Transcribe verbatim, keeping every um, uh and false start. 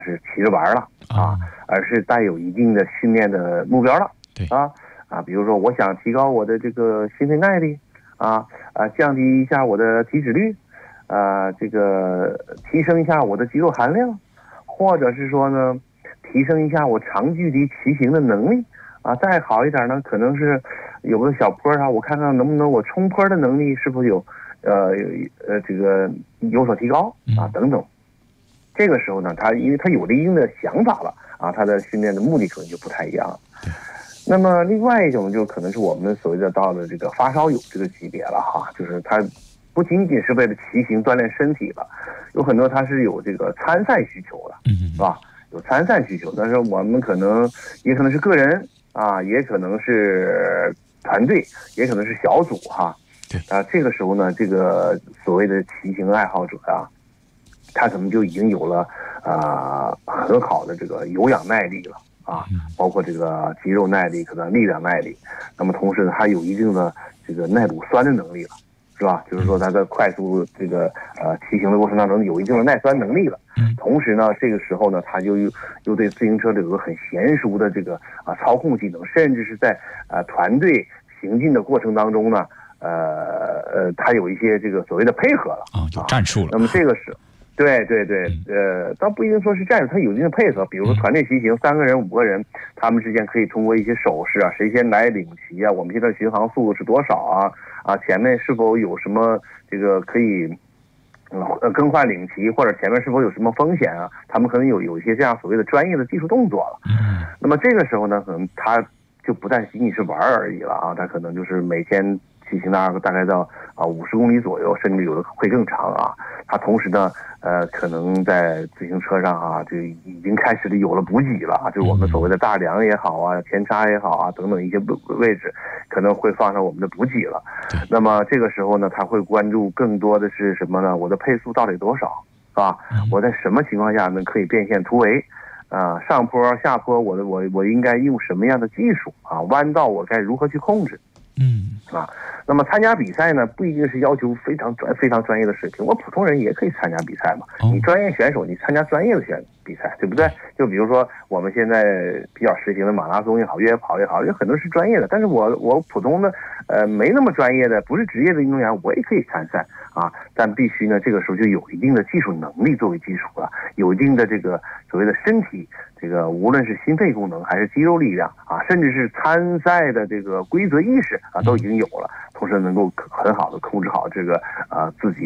是骑着玩了啊，而是带有一定的训练的目标了。 对啊啊，比如说我想提高我的这个心肺耐力啊啊，降低一下我的体脂率啊，这个提升一下我的肌肉含量，或者是说呢，提升一下我长距离骑行的能力啊，再好一点呢，可能是有个小坡啊，我看看能不能我冲坡的能力是否有呃呃这个有所提高啊等等。这个时候呢，他因为他有了一定的想法了啊，他的训练的目的可能就不太一样了。那么另外一种就可能是我们所谓的到了这个发烧友这个级别了哈，就是他不仅仅是为了骑行锻炼身体了，有很多他是有这个参赛需求的，是吧？有参赛需求，但是我们可能也可能是个人啊，也可能是团队，也可能是小组哈。啊，这个时候呢，这个所谓的骑行爱好者啊，他可能就已经有了啊、呃、很好的这个有氧耐力了啊，包括这个肌肉耐力，可能力量耐力。那么同时呢，他有一定的这个耐乳酸的能力了，是吧？就是说他在快速这个呃骑行的过程当中有一定的耐酸能力了。同时呢，这个时候呢，他就又又对自行车有个很娴熟的这个啊操控技能，甚至是在啊团队行进的过程当中呢，呃呃，他有一些这个所谓的配合了啊，有战术了。 那么这个是。对对对，呃，倒不一定说是战术，他有一定的配合。比如说团队骑行，三个人、五个人，他们之间可以通过一些手势啊，谁先来领骑啊，我们现在巡航速度是多少啊？啊，前面是否有什么这个可以呃更换领骑，或者前面是否有什么风险啊？他们可能有有一些这样所谓的专业的技术动作了。那么这个时候呢，可能他就不但仅仅是玩而已了啊，他可能就是每天骑行大大概到啊五十公里左右，甚至有的会更长啊。他同时呢，呃，可能在自行车上啊，就已经开始了有了补给了啊，就是我们所谓的大梁也好啊，前叉也好啊，等等一些位置，可能会放上我们的补给了。那么这个时候呢，他会关注更多的是什么呢？我的配速到底多少，是吧？我在什么情况下呢可以变现突围？啊、呃，上坡下坡，我的我我应该用什么样的技术啊？弯道我该如何去控制？ 嗯啊，那么参加比赛呢，不一定是要求非常专非常专业的水平，我普通人也可以参加比赛嘛。 哦、 你专业选手，你参加专业的选比赛，对不对？就比如说我们现在比较实行的马拉松也好，越野跑也好，有很多是专业的，但是我我普通的呃没那么专业的，不是职业的运动员，我也可以参赛啊。但必须呢，这个时候就有一定的技术能力作为基础了，有一定的这个所谓的身体。这个无论是心肺功能还是肌肉力量啊，甚至是参赛的这个规则意识啊，都已经有了，同时能够很好的控制好这个啊自己。